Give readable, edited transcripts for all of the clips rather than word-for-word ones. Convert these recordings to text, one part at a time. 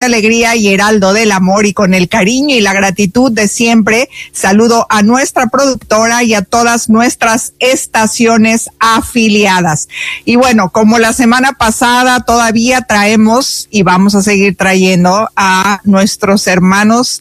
alegría y heraldo del amor, y con el cariño y la gratitud de siempre, saludo a nuestra productora y a todas nuestras estaciones afiliadas. Y bueno, como la semana pasada, todavía traemos y vamos a seguir trayendo a nuestros hermanos,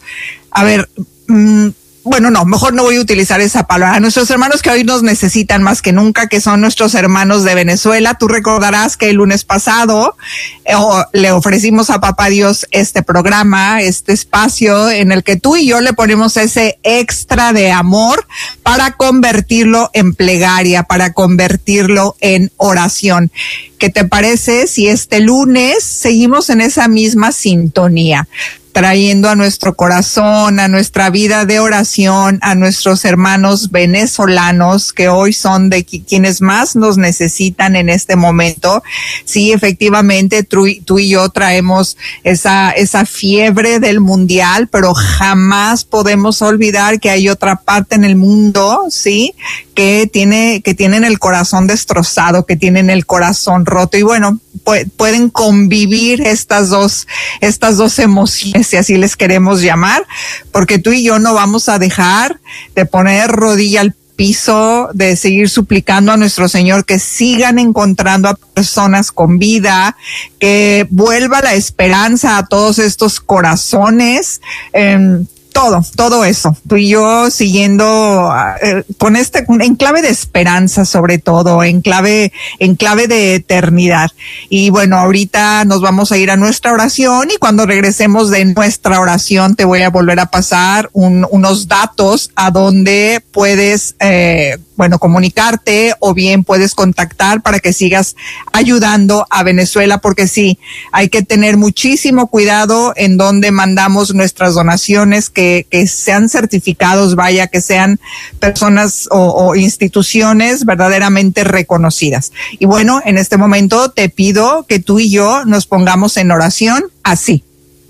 bueno, no, mejor no voy a utilizar esa palabra. Nuestros hermanos que hoy nos necesitan más que nunca, que son nuestros hermanos de Venezuela. Tú recordarás que el lunes pasado le ofrecimos a Papá Dios este programa, este espacio en el que tú y yo le ponemos ese extra de amor para convertirlo en plegaria, para convertirlo en oración. ¿Qué te parece si este lunes seguimos en esa misma sintonía, trayendo a nuestro corazón, a nuestra vida de oración, a nuestros hermanos venezolanos que hoy son de quienes más nos necesitan en este momento? Sí, efectivamente, tú y yo traemos esa fiebre del mundial, pero jamás podemos olvidar que hay otra parte en el mundo, sí, que tienen el corazón destrozado, que tienen el corazón roto, y bueno, pueden convivir estas dos emociones, si así les queremos llamar, porque tú y yo no vamos a dejar de poner rodilla al piso, de seguir suplicando a nuestro Señor que sigan encontrando a personas con vida, que vuelva la esperanza a todos estos corazones, todo eso. Tú y yo siguiendo en clave de esperanza, sobre todo, en clave de eternidad. Y bueno, ahorita nos vamos a ir a nuestra oración, y cuando regresemos de nuestra oración te voy a volver a pasar unos datos a donde puedes comunicarte, o bien puedes contactar para que sigas ayudando a Venezuela, porque sí, hay que tener muchísimo cuidado en donde mandamos nuestras donaciones, que sean certificados, que sean personas o instituciones verdaderamente reconocidas. Y bueno, en este momento te pido que tú y yo nos pongamos en oración así.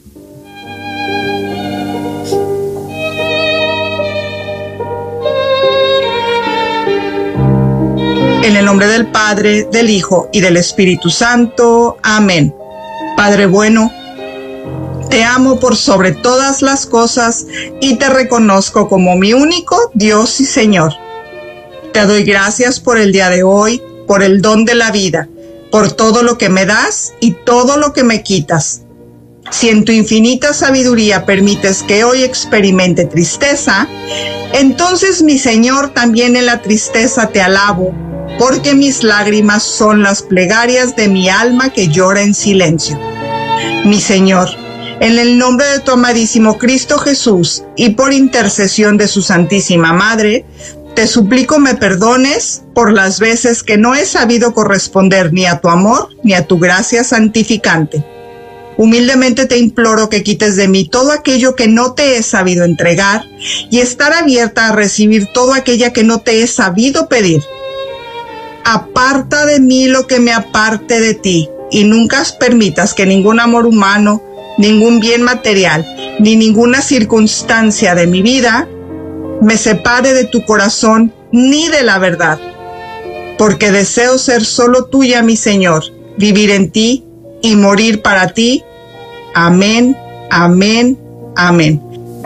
En el nombre del Padre, del Hijo y del Espíritu Santo. Amén. Padre bueno, te amo por sobre todas las cosas y te reconozco como mi único Dios y Señor. Te doy gracias por el día de hoy, por el don de la vida, por todo lo que me das y todo lo que me quitas. Si en tu infinita sabiduría permites que hoy experimente tristeza, entonces, mi Señor, también en la tristeza te alabo, porque mis lágrimas son las plegarias de mi alma que llora en silencio. Mi Señor, en el nombre de tu amadísimo Cristo Jesús y por intercesión de su Santísima Madre, te suplico me perdones por las veces que no he sabido corresponder ni a tu amor ni a tu gracia santificante. Humildemente te imploro que quites de mí todo aquello que no te he sabido entregar y estar abierta a recibir todo aquello que no te he sabido pedir. Aparta de mí lo que me aparte de ti, y nunca permitas que ningún amor humano, ningún bien material, ni ninguna circunstancia de mi vida me separe de tu corazón ni de la verdad, porque deseo ser solo tuya, mi Señor, vivir en ti y morir para ti. Amén, amén, amén.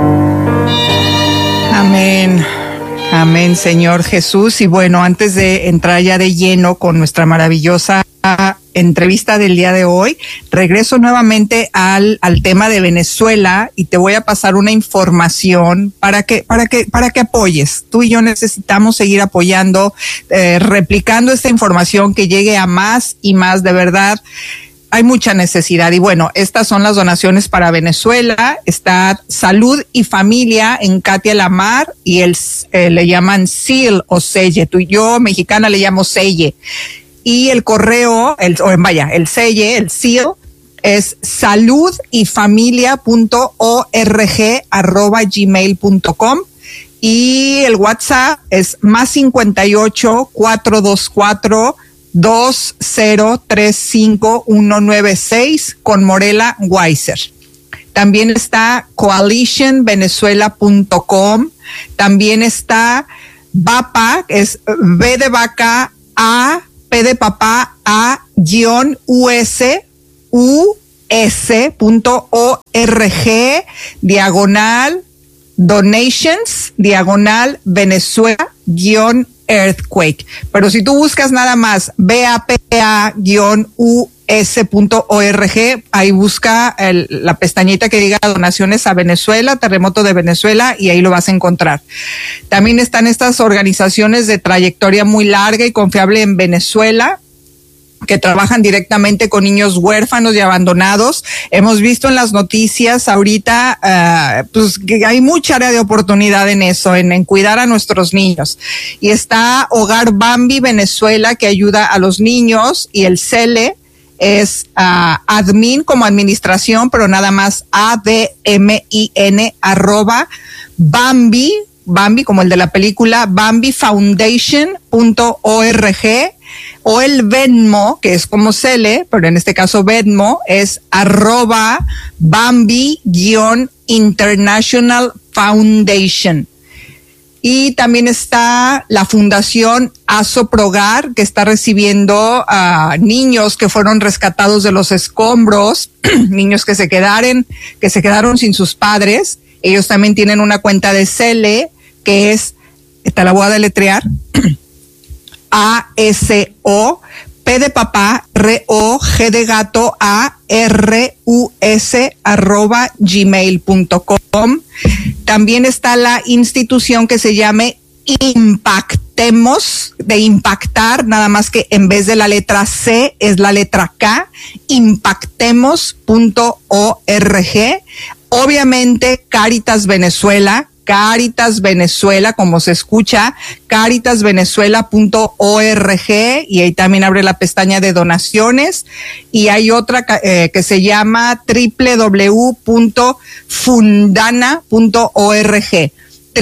Amén. Amén, Señor Jesús. Y bueno, antes de entrar ya de lleno con nuestra maravillosa entrevista del día de hoy, regreso nuevamente al tema de Venezuela, y te voy a pasar una información para que apoyes. Tú y yo necesitamos seguir apoyando, replicando esta información, que llegue a más y más. De verdad, hay mucha necesidad. Y bueno, estas son las donaciones para Venezuela. Está Salud y Familia en Katia Lamar, y le llaman SEAL o Selle. Tú y yo, mexicana, le llamo Selle. Y el correo, el Selle, el SEAL, es saludifamilia.org@gmail.com. Y el WhatsApp es +58 424 2035196 con Morela Weiser. También está coalitionvenezuela.com. También está VAPA, es V de vaca, A, P de papá, A, _US, BAPA-donations/Venezuela-earthquake. Pero si tú buscas nada más BAPA-US.org, ahí busca la pestañita que diga donaciones a Venezuela, terremoto de Venezuela, y ahí lo vas a encontrar. También están estas organizaciones de trayectoria muy larga y confiable en Venezuela, que trabajan directamente con niños huérfanos y abandonados. Hemos visto en las noticias ahorita, pues que hay mucha área de oportunidad en eso, en cuidar a nuestros niños. Y está Hogar Bambi Venezuela, que ayuda a los niños, y el CELE es admin como administración, pero nada más ADMIN @Bambi como el de la película, BambiFoundation.org, o el Venmo, que es como Cele, pero en este caso Venmo es @Bambi-International Foundation. Y también está la Fundación Asoprogar, que está recibiendo a niños que fueron rescatados de los escombros, niños que se quedaron sin sus padres. Ellos también tienen una cuenta de Cele, que es, te la voy a deletrear, ASO, P de papá, RO, G de gato, ARUS @gmail.com. También está la institución que se llame Impactemos, de impactar, nada más que en vez de la letra C es la letra K, impactemos.org. Obviamente Cáritas Venezuela, como se escucha, caritasvenezuela.org, y ahí también abre la pestaña de donaciones. Y hay otra que se llama www.fundana.org,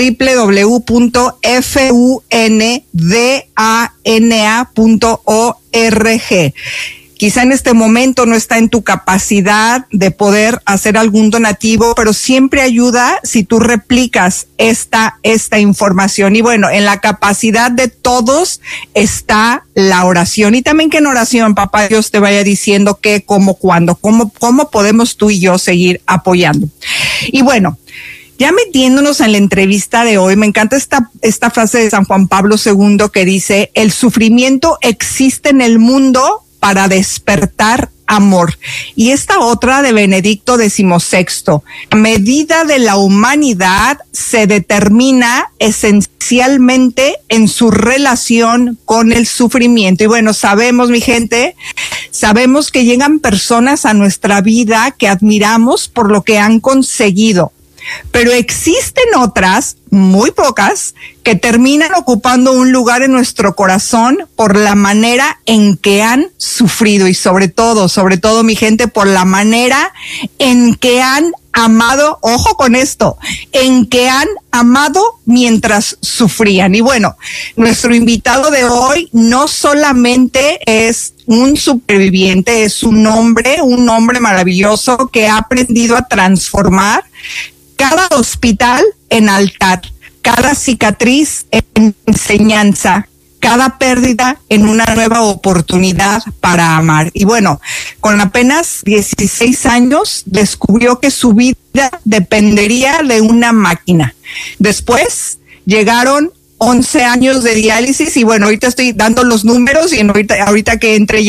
www.fundana.org. Quizá en este momento no está en tu capacidad de poder hacer algún donativo, pero siempre ayuda si tú replicas esta información. Y bueno, en la capacidad de todos está la oración. Y también que en oración, papá Dios te vaya diciendo qué, cómo, cuándo, cómo podemos tú y yo seguir apoyando. Y bueno, ya metiéndonos en la entrevista de hoy, me encanta esta frase de San Juan Pablo II que dice: el sufrimiento existe en el mundo para despertar amor. Y esta otra de Benedicto XVI: la medida de la humanidad se determina esencialmente en su relación con el sufrimiento. Y bueno, sabemos, mi gente, sabemos que llegan personas a nuestra vida que admiramos por lo que han conseguido, pero existen otras, muy pocas, que terminan ocupando un lugar en nuestro corazón por la manera en que han sufrido, y sobre todo, mi gente, por la manera en que han amado, ojo con esto, en que han amado mientras sufrían. Y bueno, nuestro invitado de hoy no solamente es un superviviente, es un hombre maravilloso que ha aprendido a transformar cada hospital en altar, cada cicatriz en enseñanza, cada pérdida en una nueva oportunidad para amar. Y bueno, con apenas 16 años descubrió que su vida dependería de una máquina. Después llegaron 11 años de diálisis, y bueno, ahorita estoy dando los números, y ahorita que entre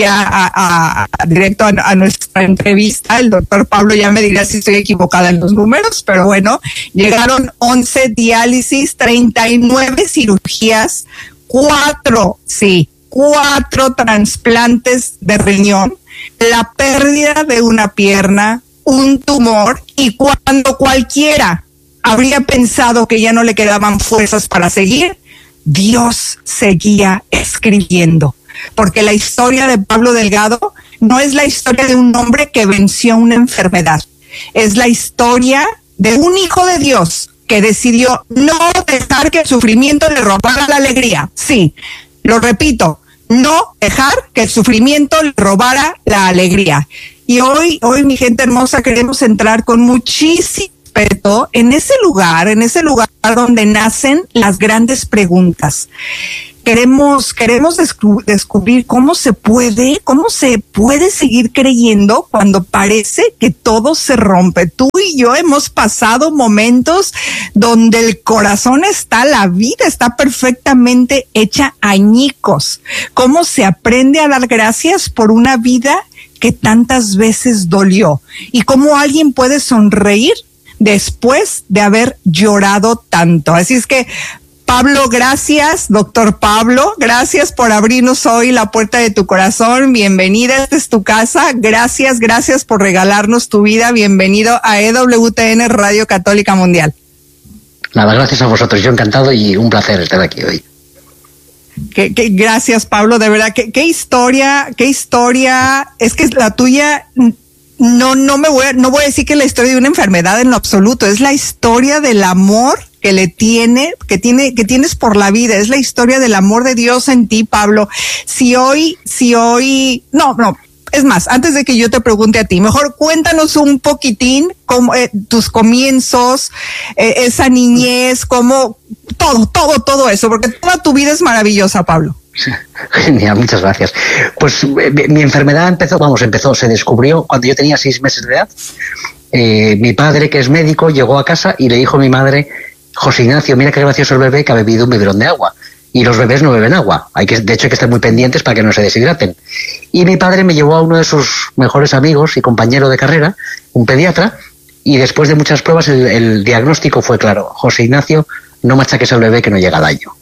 ya directo a nuestra entrevista, el doctor Pablo ya me dirá si estoy equivocada en los números, pero bueno, llegaron 11 diálisis, 39 cirugías, 4 trasplantes de riñón, la pérdida de una pierna, un tumor, y cuando cualquiera habría pensado que ya no le quedaban fuerzas para seguir, Dios seguía escribiendo. Porque la historia de Pablo Delgado no es la historia de un hombre que venció una enfermedad. Es la historia de un hijo de Dios que decidió no dejar que el sufrimiento le robara la alegría. Sí, lo repito, no dejar que el sufrimiento le robara la alegría. Y hoy, mi gente hermosa, queremos entrar con muchísimo respeto en ese lugar donde nacen las grandes preguntas. queremos descubrir cómo se puede seguir creyendo cuando parece que todo se rompe. Tú y yo hemos pasado momentos donde el corazón la vida está perfectamente hecha añicos. ¿Cómo se aprende a dar gracias por una vida que tantas veces dolió? Y cómo alguien puede sonreír después de haber llorado tanto. Así es que, Pablo, gracias, doctor Pablo, gracias por abrirnos hoy la puerta de tu corazón. Bienvenida, esta es tu casa. Gracias por regalarnos tu vida. Bienvenido a EWTN Radio Católica Mundial. Nada, gracias a vosotros. Yo encantado y un placer estar aquí hoy. Gracias, Pablo, de verdad. Qué historia. Es que la tuya. No voy a decir que es la historia de una enfermedad en lo absoluto. Es la historia del amor que tienes por la vida. Es la historia del amor de Dios en ti, Pablo. Es más, antes de que yo te pregunte a ti, mejor cuéntanos un poquitín cómo, tus comienzos, esa niñez, cómo, todo eso, porque toda tu vida es maravillosa, Pablo. Genial, muchas gracias. Pues mi enfermedad se descubrió cuando yo tenía 6 meses de edad. Mi padre, que es médico, llegó a casa y le dijo a mi madre: José Ignacio, mira qué gracioso el bebé que ha bebido un biberón de agua. Y los bebés no beben agua. De hecho, hay que estar muy pendientes para que no se deshidraten. Y mi padre me llevó a uno de sus mejores amigos y compañero de carrera, un pediatra, y después de muchas pruebas el diagnóstico fue claro: José Ignacio, no machaques al bebé que no llega al año.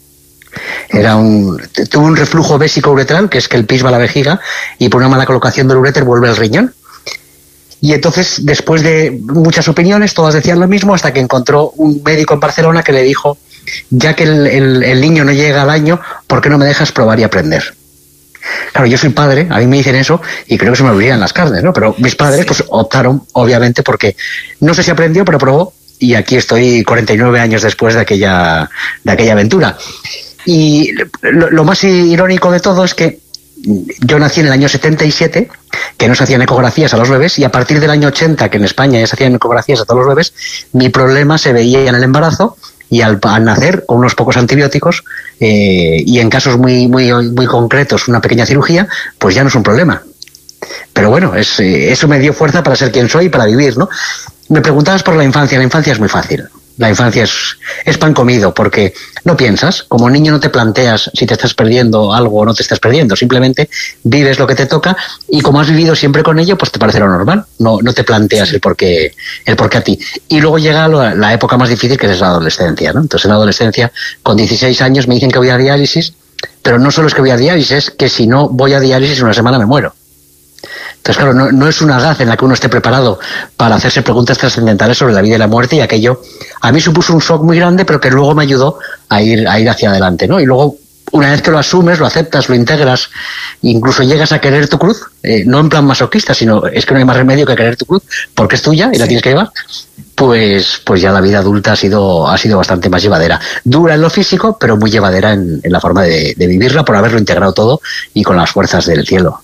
Tuvo un reflujo vésico-uretral, que es que el pis va a la vejiga y por una mala colocación del uréter vuelve al riñón. Y entonces, después de muchas opiniones, todas decían lo mismo, hasta que encontró un médico en Barcelona que le dijo: ya que el niño no llega al año, ¿por qué no me dejas probar y aprender? Claro, yo soy padre, a mí me dicen eso y creo que se me olvidan las carnes, ¿no? Pero mis padres pues optaron, obviamente, porque no sé si aprendió, pero probó, y aquí estoy 49 años después de aquella aventura. Y lo más irónico de todo es que yo nací en el año 77, que no se hacían ecografías a los bebés, y a partir del año 80, que en España ya se hacían ecografías a todos los bebés, mi problema se veía en el embarazo, y al nacer con unos pocos antibióticos y en casos muy concretos una pequeña cirugía, pues ya no es un problema. Pero bueno, eso me dio fuerza para ser quien soy y para vivir, ¿no? Me preguntabas por la infancia. La infancia es muy fácil. La infancia es pan comido, porque no piensas. Como niño no te planteas si te estás perdiendo algo o no te estás perdiendo. Simplemente vives lo que te toca y como has vivido siempre con ello, pues te parece lo normal. No te planteas el por qué a ti. Y luego llega la época más difícil, que es la adolescencia, ¿no? Entonces en la adolescencia, con 16 años, me dicen que voy a diálisis, pero no solo es que voy a diálisis, es que si no voy a diálisis una semana me muero. Entonces, claro, no es una edad en la que uno esté preparado para hacerse preguntas trascendentales sobre la vida y la muerte, y aquello a mí supuso un shock muy grande, pero que luego me ayudó a ir hacia adelante, ¿no? Y luego, una vez que lo asumes, lo aceptas, lo integras, incluso llegas a querer tu cruz, no en plan masoquista, sino es que no hay más remedio que querer tu cruz, porque es tuya y la tienes que llevar, pues ya la vida adulta ha sido bastante más llevadera. Dura en lo físico, pero muy llevadera en la forma de vivirla, por haberlo integrado todo y con las fuerzas del cielo.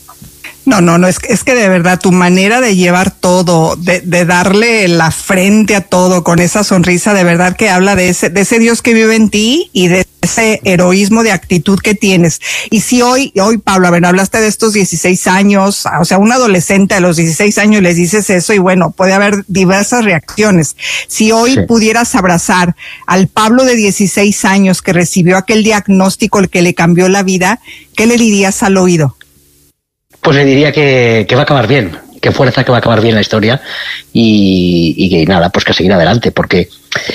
No, es que de verdad tu manera de llevar todo, de darle la frente a todo con esa sonrisa, de verdad que habla de ese Dios que vive en ti y de ese heroísmo de actitud que tienes. Y si hoy, Pablo, hablaste de estos 16 años, o sea, un adolescente a los 16 años les dices eso y bueno, puede haber diversas reacciones. Si hoy pudieras abrazar al Pablo de 16 años que recibió aquel diagnóstico, el que le cambió la vida, ¿qué le dirías al oído? Pues le diría que va a acabar bien, que fuerza, que va a acabar bien la historia y que nada, pues que seguir adelante, porque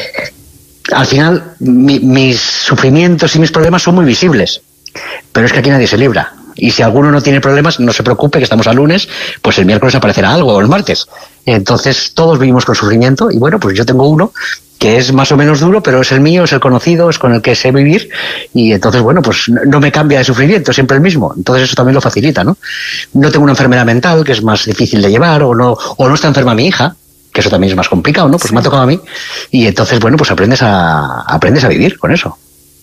al final mis sufrimientos y mis problemas son muy visibles, pero es que aquí nadie se libra. Y si alguno no tiene problemas, no se preocupe, que estamos a lunes, pues el miércoles aparecerá algo, o el martes. Entonces todos vivimos con sufrimiento y bueno, pues yo tengo uno que es más o menos duro, pero es el mío, es el conocido, es con el que sé vivir y entonces, bueno, pues no me cambia de sufrimiento, siempre el mismo. Entonces eso también lo facilita, ¿no? No tengo una enfermedad mental, que es más difícil de llevar, o no está enferma mi hija, que eso también es más complicado, ¿no? Pues me ha tocado a mí y entonces, bueno, pues aprendes a vivir con eso.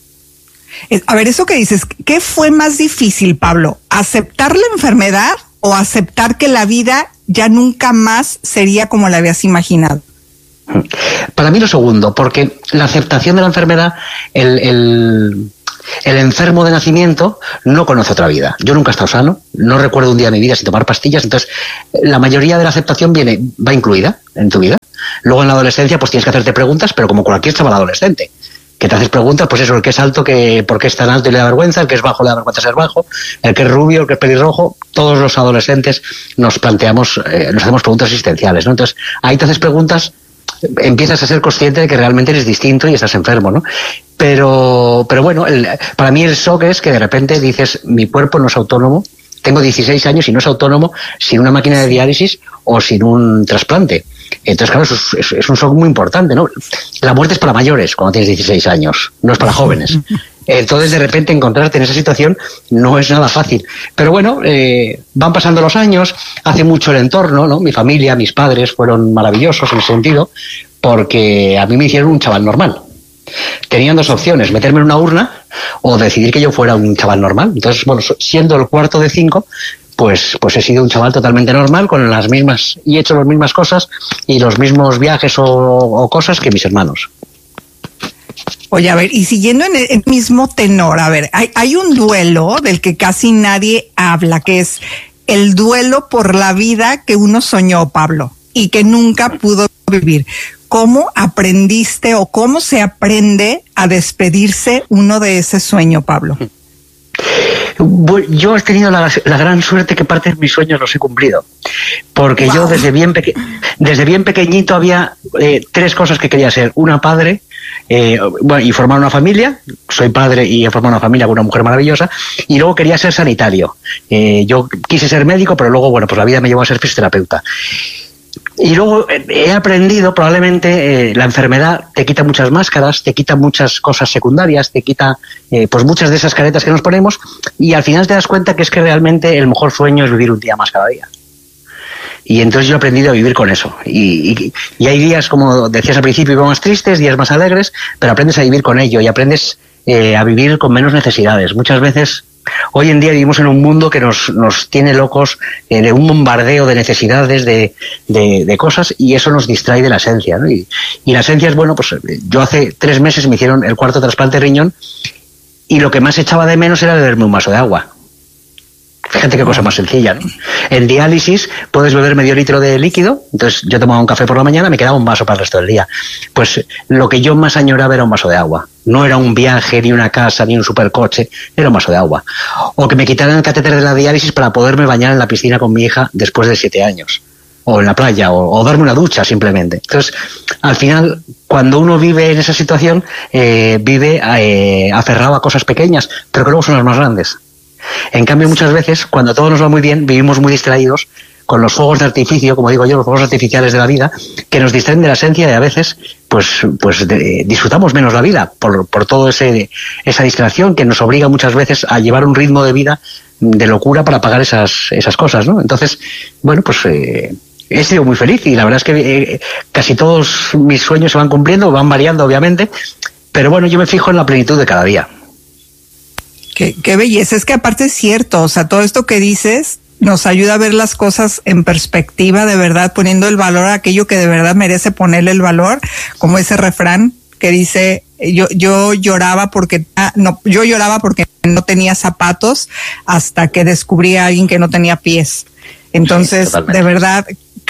A ver, eso que dices, ¿qué fue más difícil, Pablo? ¿Aceptar la enfermedad o aceptar que la vida ya nunca más sería como la habías imaginado? Para mí lo segundo, porque la aceptación de la enfermedad, El enfermo de nacimiento no conoce otra vida. Yo nunca he estado sano, no recuerdo un día de mi vida sin tomar pastillas, entonces la mayoría de la aceptación va incluida en tu vida. Luego en la adolescencia pues tienes que hacerte preguntas, pero como cualquier chaval adolescente, que te haces preguntas, pues eso, el que es alto, por qué es tan alto y le da vergüenza, el que es bajo le da vergüenza ser bajo, el que es rubio, el que es pelirrojo, todos los adolescentes nos hacemos preguntas existenciales, ¿no? Entonces ahí te haces preguntas, empiezas a ser consciente de que realmente eres distinto y estás enfermo, ¿no? Pero bueno, para mí el shock es que de repente dices, mi cuerpo no es autónomo, tengo 16 años y no es autónomo sin una máquina de diálisis o sin un trasplante. Entonces, claro, es un shock muy importante, ¿no? La muerte es para mayores cuando tienes 16 años, no es para jóvenes. Entonces, de repente, encontrarte en esa situación no es nada fácil. Pero bueno, van pasando los años, hace mucho el entorno, ¿no? Mi familia, mis padres fueron maravillosos en ese sentido, porque a mí me hicieron un chaval normal. Tenían dos opciones, meterme en una urna o decidir que yo fuera un chaval normal. Entonces, bueno, siendo el cuarto de 5, pues he sido un chaval totalmente normal, con las mismas, y he hecho las mismas cosas y los mismos viajes o cosas que mis hermanos. Oye, a ver, y siguiendo en el mismo tenor, a ver, hay un duelo del que casi nadie habla, que es el duelo por la vida que uno soñó, Pablo, y que nunca pudo vivir. ¿Cómo aprendiste o cómo se aprende a despedirse uno de ese sueño, Pablo? Yo he tenido la gran suerte que parte de mis sueños los he cumplido, porque yo desde bien pequeñito había 3 cosas que quería ser: una, padre, y formar una familia. Soy padre y he formado una familia con una mujer maravillosa, y luego quería ser sanitario. Yo quise ser médico, pero luego, bueno, pues la vida me llevó a ser fisioterapeuta. Y luego he aprendido, probablemente, la enfermedad te quita muchas máscaras, te quita muchas cosas secundarias, te quita pues muchas de esas caretas que nos ponemos, y al final te das cuenta que es que realmente el mejor sueño es vivir un día más cada día. Y entonces yo he aprendido a vivir con eso. Y hay días, como decías al principio, más tristes, días más alegres, pero aprendes a vivir con ello y aprendes a vivir con menos necesidades. Muchas veces, hoy en día vivimos en un mundo que nos tiene locos, de un bombardeo de necesidades, de cosas, y eso nos distrae de la esencia, ¿no? Y la esencia es, bueno, pues yo hace 3 meses me hicieron el 4º trasplante de riñón, y lo que más echaba de menos era beberme un vaso de agua. Fíjate qué cosa más sencilla, ¿no? En diálisis puedes beber medio litro de líquido, entonces yo tomaba un café por la mañana, me quedaba un vaso para el resto del día. Pues lo que yo más añoraba era un vaso de agua. No era un viaje, ni una casa, ni un supercoche, era un vaso de agua. O que me quitaran el catéter de la diálisis para poderme bañar en la piscina con mi hija después de 7 años. O en la playa, o darme una ducha simplemente. Entonces, al final, cuando uno vive en esa situación, vive aferrado a cosas pequeñas, pero que luego son las más grandes. En cambio, muchas veces, cuando todo nos va muy bien, vivimos muy distraídos con los fuegos de artificio, como digo yo, los fuegos artificiales de la vida, que nos distraen de la esencia, y a veces pues disfrutamos menos la vida por todo esa distracción que nos obliga muchas veces a llevar un ritmo de vida de locura para pagar esas cosas, ¿no? Entonces, bueno, pues he sido muy feliz, y la verdad es que casi todos mis sueños se van cumpliendo, van variando obviamente, pero bueno, yo me fijo en la plenitud de cada día. Qué belleza, es que aparte es cierto, o sea, todo esto que dices nos ayuda a ver las cosas en perspectiva, de verdad, poniendo el valor a aquello que de verdad merece ponerle el valor, como ese refrán que dice, yo lloraba porque no tenía zapatos hasta que descubrí a alguien que no tenía pies. Entonces, sí, de verdad,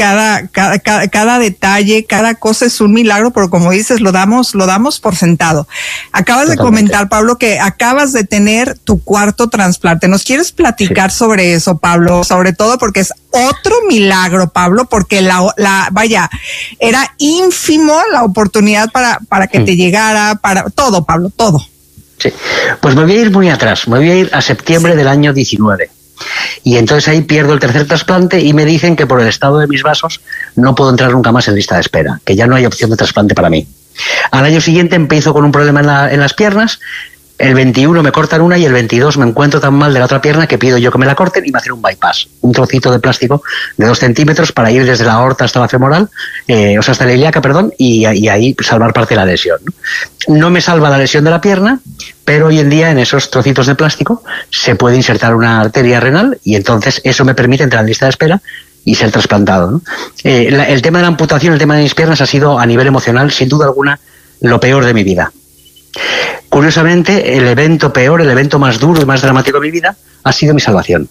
cada detalle, cada cosa es un milagro, pero como dices, lo damos por sentado. Acabas de comentar, Pablo, que acabas de tener tu 4º trasplante. ¿Nos quieres platicar sobre eso, Pablo? Sobre todo porque es otro milagro, Pablo, porque vaya, era ínfimo la oportunidad para que te llegara, para todo, Pablo, todo. Sí, pues me voy a ir muy atrás, me voy a ir a septiembre del año 19. Y entonces ahí pierdo el 3er trasplante y me dicen que por el estado de mis vasos no puedo entrar nunca más en lista de espera, que ya no hay opción de trasplante para mí. Al año siguiente empiezo con un problema en las piernas. El 21 me cortan una y el 22 me encuentro tan mal de la otra pierna que pido yo que me la corten y me hacen un bypass, un trocito de plástico de 2 centímetros para ir desde la aorta hasta la femoral, hasta la ilíaca, perdón, y ahí salvar parte de la lesión. No me salva la lesión de la pierna, pero hoy en día en esos trocitos de plástico se puede insertar una arteria renal, y entonces eso me permite entrar en lista de espera y ser trasplantado, ¿no? El tema de la amputación, el tema de mis piernas ha sido, a nivel emocional, sin duda alguna, lo peor de mi vida. Curiosamente, el evento peor, el evento más duro y más dramático de mi vida ha sido mi salvación.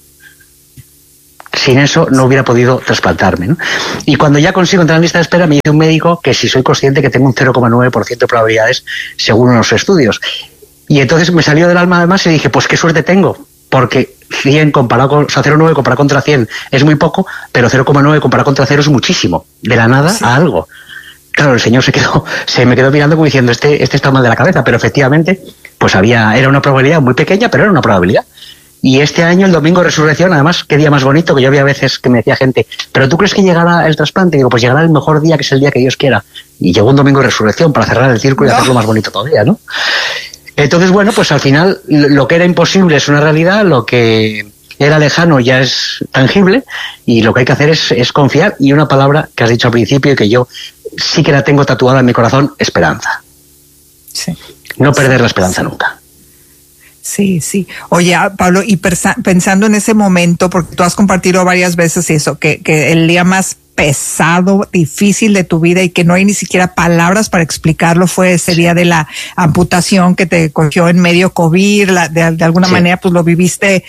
Sin eso no hubiera podido trasplantarme, ¿no? Y cuando ya consigo entrar en lista de espera, me dice un médico que si soy consciente que tengo un 0,9% de probabilidades según unos estudios. Y entonces me salió del alma además y dije, pues qué suerte tengo, porque 100 comparado con, o sea, 0,9 comparado contra 100 es muy poco, pero 0,9 comparado contra 0 es muchísimo, de la nada a algo. Claro, el señor se me quedó mirando como diciendo, este está mal de la cabeza, pero efectivamente, pues era una probabilidad muy pequeña, pero era una probabilidad. Y este año, el domingo de resurrección, además, qué día más bonito, que yo había veces que me decía gente, ¿pero tú crees que llegará el trasplante? Y digo, pues llegará el mejor día, que es el día que Dios quiera. Y llegó un domingo de resurrección para cerrar el círculo y hacerlo más bonito todavía, ¿no? Entonces, bueno, pues al final, lo que era imposible es una realidad, lo que era lejano ya es tangible, y lo que hay que hacer es confiar, y una palabra que has dicho al principio y que yo sí que la tengo tatuada en mi corazón, esperanza. Sí. No perder la esperanza nunca. Sí, sí. Oye, Pablo, y pensando en ese momento, porque tú has compartido varias veces eso, que el día más pesado, difícil de tu vida y que no hay ni siquiera palabras para explicarlo fue ese día de la amputación que te cogió en medio COVID, de alguna manera pues lo viviste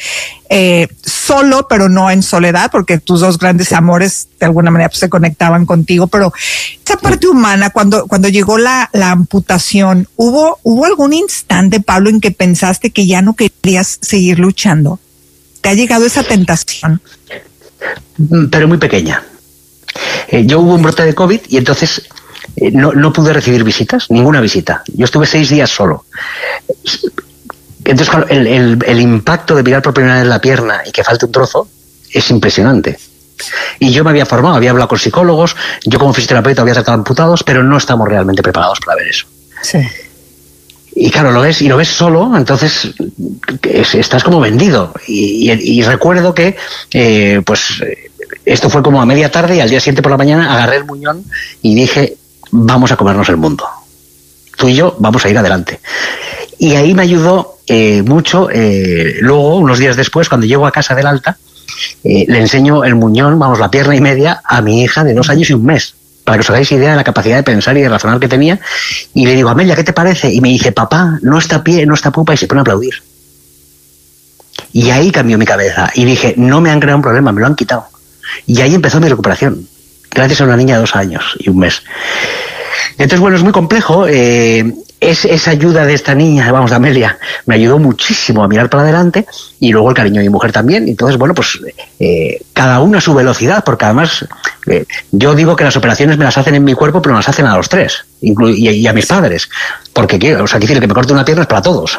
solo, pero no en soledad, porque tus dos grandes amores de alguna manera pues se conectaban contigo, pero esa parte humana, cuando llegó la amputación, ¿hubo algún instante, Pablo, en que pensaste que ya no querías seguir luchando? ¿Te ha llegado esa tentación? Pero muy pequeña. Yo hubo un brote de COVID y entonces no pude recibir visitas, ninguna visita. Yo estuve 6 días solo. Entonces, claro, el impacto de mirar por primera vez la pierna y que falte un trozo es impresionante. Y yo me había formado, había hablado con psicólogos, yo como fisioterapeuta había tratado amputados, pero no estamos realmente preparados para ver eso. Sí. Y claro, lo ves solo, entonces estás como vendido. Y recuerdo que, esto fue como a media tarde y al día siguiente por la mañana agarré el muñón y dije, vamos a comernos el mundo. Tú y yo vamos a ir adelante. Y ahí me ayudó mucho. Luego, unos días después, cuando llego a casa del alta, le enseño el muñón, la pierna y media, a mi hija de 2 años y 1 mes, para que os hagáis idea de la capacidad de pensar y de razonar que tenía. Y le digo, Amelia, ¿qué te parece? Y me dice, papá, no está pie, no está pupa, y se pone a aplaudir. Y ahí cambió mi cabeza. Y dije, no me han creado un problema, me lo han quitado. Y ahí empezó mi recuperación, gracias a una niña de 2 años y 1 mes. Entonces, bueno, es muy complejo. Esa ayuda de esta niña, de Amelia, me ayudó muchísimo a mirar para adelante, y luego el cariño de mi mujer también. Entonces, bueno, pues cada uno a su velocidad, porque además yo digo que las operaciones me las hacen en mi cuerpo, pero me las hacen a los 3, y a mis padres. Porque quiero decir, que me corte una pierna es para todos.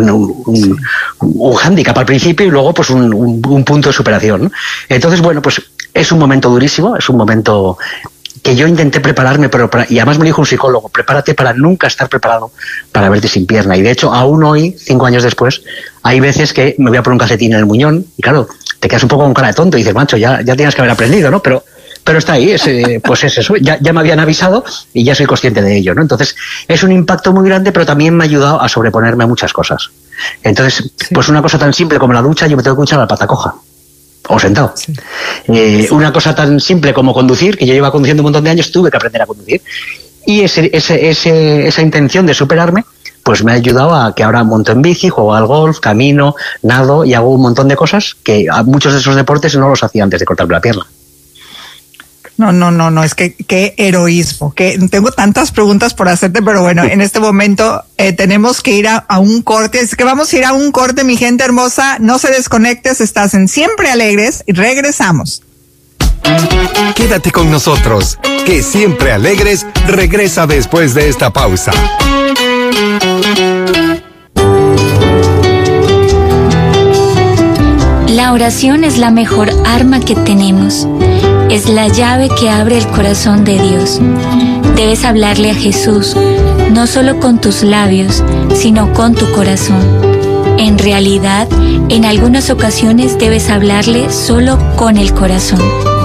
Un hándicap al principio y luego pues un punto de superación, ¿no? Entonces, bueno, pues es un momento durísimo, es un momento que yo intenté prepararme, y además me dijo un psicólogo, prepárate para nunca estar preparado para verte sin pierna. Y de hecho, aún hoy, 5 años después, hay veces que me voy a poner un calcetín en el muñón y claro, te quedas un poco con cara de tonto y dices, macho, ya tienes que haber aprendido, ¿no? Pero está ahí, pues es eso, ya me habían avisado y ya soy consciente de ello, ¿no? Entonces, es un impacto muy grande, pero también me ha ayudado a sobreponerme a muchas cosas. Entonces, pues una cosa tan simple como la ducha, yo me tengo que duchar a la pata coja o sentado. Sí. Una cosa tan simple como conducir, que yo llevo conduciendo un montón de años, tuve que aprender a conducir. Y esa intención de superarme, pues me ha ayudado a que ahora monto en bici, juego al golf, camino, nado y hago un montón de cosas que a muchos de esos deportes no los hacía antes de cortarme la pierna. No, es que qué heroísmo, que tengo tantas preguntas por hacerte, pero bueno, en este momento tenemos que ir a un corte, es que vamos a ir a un corte, mi gente hermosa, no se desconectes, estás en Siempre Alegres y regresamos. Quédate con nosotros, que Siempre Alegres regresa después de esta pausa. La oración es la mejor arma que tenemos. Es la llave que abre el corazón de Dios. Debes hablarle a Jesús, no solo con tus labios, sino con tu corazón. En realidad, en algunas ocasiones debes hablarle solo con el corazón.